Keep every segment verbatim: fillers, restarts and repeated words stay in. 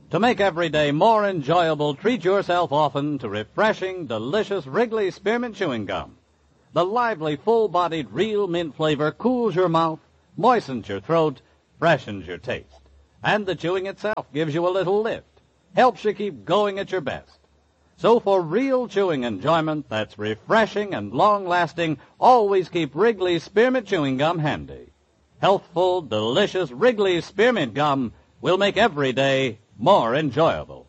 To make every day more enjoyable, treat yourself often to refreshing, delicious Wrigley Spearmint Chewing Gum. The lively, full-bodied, real mint flavor cools your mouth, moistens your throat, freshens your taste. And the chewing itself gives you a little lift, helps you keep going at your best. So for real chewing enjoyment that's refreshing and long-lasting, always keep Wrigley Spearmint Chewing Gum handy. Healthful, delicious Wrigley Spearmint Gum will make every day more enjoyable.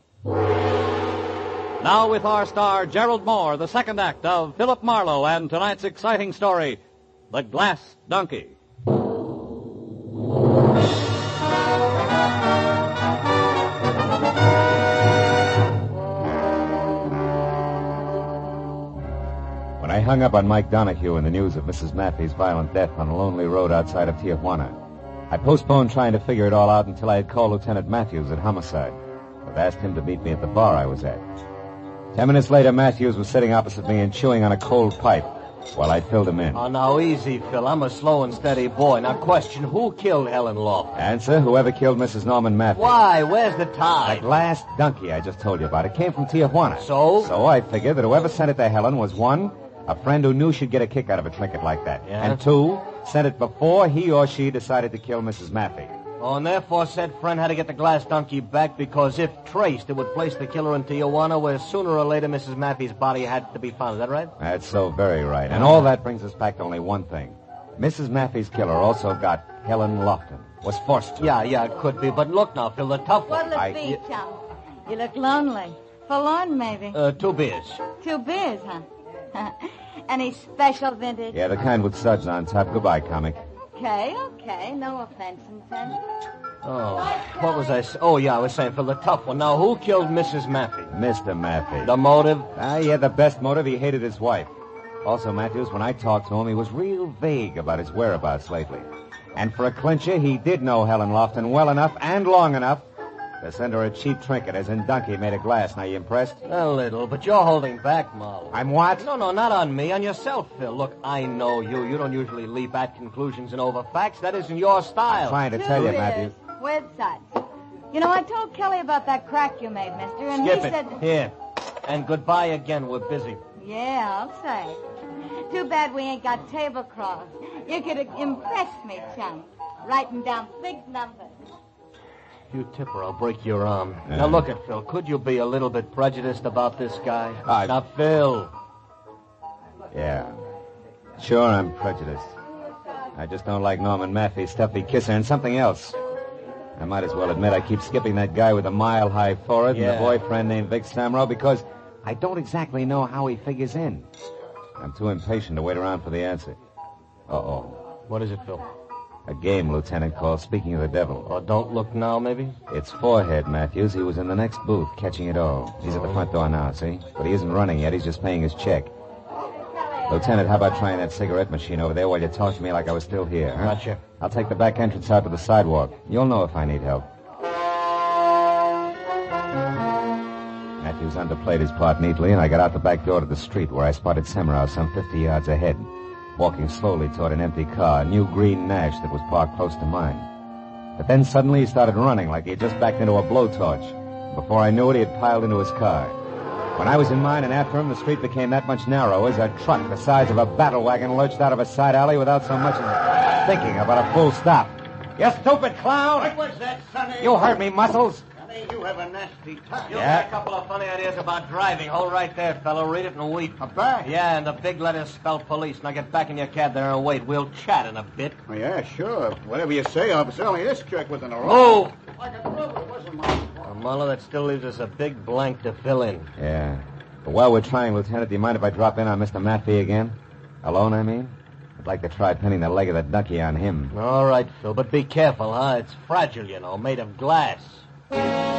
Now with our star, Gerald Moore, the second act of Philip Marlowe and tonight's exciting story, The Glass Donkey. When I hung up on Mike Donahue in the news of Missus Maffey's violent death on a lonely road outside of Tijuana, I postponed trying to figure it all out until I had called Lieutenant Matthews at Homicide. I've asked him to meet me at the bar I was at. Ten minutes later, Matthews was sitting opposite me and chewing on a cold pipe while I filled him in. Oh, now, easy, Phil. I'm a slow and steady boy. Now, question, who killed Helen Lofton? Answer, whoever killed Missus Norman Maffey. Why? Where's the tie? The glass donkey I just told you about. It came from Tijuana. So? So I figured that whoever sent it to Helen was, one, a friend who knew she'd get a kick out of a trinket like that. Yeah? And two, sent it before he or she decided to kill Missus Maffey. Oh, and therefore said friend had to get the glass donkey back because if traced, it would place the killer in Tijuana where sooner or later Missus Maffey's body had to be found. Is that right? That's so very right. And all that brings us back to only one thing. Missus Maffey's killer also got Helen Lofton. Was forced to. Yeah, yeah, it could be. But look now, Phil, the tough one. What'll it I- be, chum? You look lonely. Forlorn, maybe. Uh, two beers. Two beers, huh? Any special vintage? Yeah, the kind with suds on top. Goodbye, comic. Okay, okay. No offense intended. Oh, what was I... S- oh, yeah, I was saying, Phil, the tough one. Now, who killed Missus Maffey? Mister Maffey. The motive? Ah, he had the best motive. He hated his wife. Also, Matthews, when I talked to him, he was real vague about his whereabouts lately. And for a clincher, he did know Helen Lofton well enough and long enough to send her a cheap trinket, as in donkey made of glass. Now, you impressed? A little, but you're holding back, Marlowe. I'm what? No, no, not on me, on yourself, Phil. Look, I know you. You don't usually leap at conclusions and over facts. That isn't your style. I'm trying to Two tell you, beers Matthews. with suds. You know, I told Kelly about that crack you made, mister, and Skip he it. said... Here. And goodbye again. We're busy. Yeah, I'll say. Too bad we ain't got tablecloths. You could have impressed me, chum. Writing down big numbers. You tipper, I'll break your arm. Yeah. Now, look at Phil. Could you be a little bit prejudiced about this guy? I- Now, Phil. Yeah. Sure, I'm prejudiced. I just don't like Norman Maffey's stuffy kisser and something else. I might as well admit I keep skipping that guy with a mile-high forehead Yeah. and a boyfriend named Vic Samro because I don't exactly know how he figures in. I'm too impatient to wait around for the answer. Uh-oh. What is it, Phil? A game, Lieutenant, called Speaking of the Devil. Or Don't Look Now, maybe? It's Forehead, Matthews. He was in the next booth, catching it all. He's at the front door now, see? But he isn't running yet. He's just paying his check. Lieutenant, how about trying that cigarette machine over there while you talk to me like I was still here, huh? Gotcha. I'll take the back entrance out to the sidewalk. You'll know if I need help. Matthews underplayed his part neatly, and I got out the back door to the street where I spotted Semrau some fifty yards ahead, walking slowly toward an empty car, a new green Nash that was parked close to mine. But then suddenly he started running like he had just backed into a blowtorch. Before I knew it, he had piled into his car. When I was in mine and after him, the street became that much narrower as a truck the size of a battle wagon lurched out of a side alley without so much as thinking about a full stop. You stupid clown! What was that, Sonny? You heard me, Muscles. Sonny, you have a nasty tongue. You Yeah. got a couple of funny ideas about driving. Hold right there, fellow. Read it and weep. A bag? Yeah, and the big letters spell police. Now get back in your cab there and wait. We'll chat in a bit. Oh, yeah, sure. Whatever you say, officer. Only this trick was in a row. Move! Like a glove, it wasn't my fault. Well, Muller, that still leaves us a big blank to fill in. Yeah. But while we're trying, Lieutenant, do you mind if I drop in on Mister Maffey again? Alone, I mean? I'd like to try pinning the leg of the donkey on him. All right, Phil, but be careful, huh? It's fragile, you know, made of glass.